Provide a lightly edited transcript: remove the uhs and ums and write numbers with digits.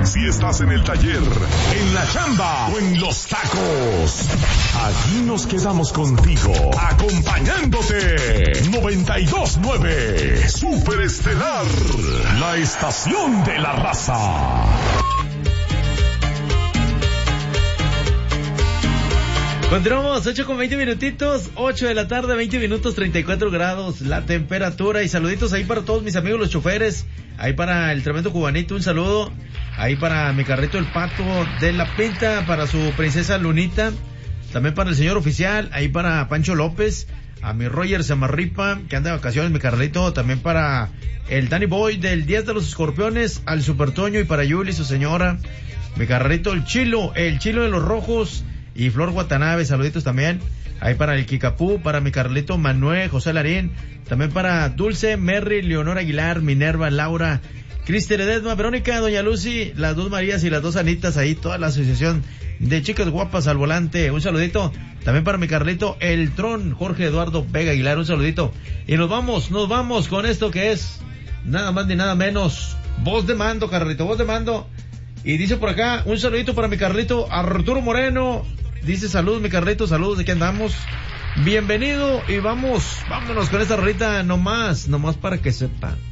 Si estás en el taller, en la chamba o en los tacos, aquí nos quedamos contigo, acompañándote. 92.9 Super Estelar, la estación de la raza. Continuamos, 8 con 20 minutitos, 8 de la tarde, 20 minutos, 34 grados la temperatura. Y saluditos ahí para todos mis amigos los choferes, ahí para el tremendo cubanito, un saludo. Ahí para mi carrito el Pato de la Pinta, para su princesa Lunita, también para el señor oficial, ahí para Pancho López, a mi Roger Zamarripa, que anda de vacaciones, mi carrito, también para el Danny Boy del Díaz de los Escorpiones, al Super Toño, y para Yuli, su señora, mi carrito el Chilo de los Rojos, y Flor Watanabe, saluditos también, ahí para el Kikapú, para mi Carlito Manuel, José Larín, también para Dulce, Merry, Leonor Aguilar, Minerva, Laura, Cristi Ledesma, Verónica, Doña Lucy, las dos Marías y las dos Anitas, ahí toda la asociación de chicas guapas al volante, un saludito, también para mi Carlito, el Tron, Jorge Eduardo Vega Aguilar, un saludito, y nos vamos con esto que es, nada más ni nada menos, voz de mando, Carlito, voz de mando, y dice por acá, un saludito para mi Carlito, Arturo Moreno, dice saludos mi Carlito, saludos, ¿de qué andamos? Bienvenido, y vámonos con esta rolita nomás para que sepa.